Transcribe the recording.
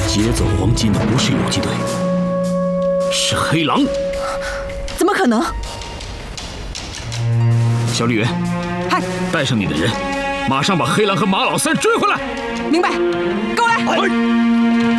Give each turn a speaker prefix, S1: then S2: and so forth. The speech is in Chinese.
S1: 劫走黄金的不是游击队，是黑狼。
S2: 怎么可能？
S1: 小绿园，
S2: 嗨，
S1: 带上你的人，马上把黑狼和马老三追回来。
S2: 明白，跟我来。